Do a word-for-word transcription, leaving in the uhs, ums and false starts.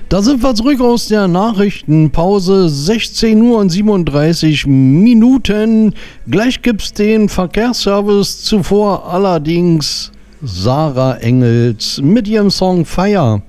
Da sind wir zurück aus der Nachrichtenpause. sechzehn Uhr und siebenunddreißig Minuten. Gleich gibt's den Verkehrsservice. Zuvor allerdings Sarah Engels mit ihrem Song Fire.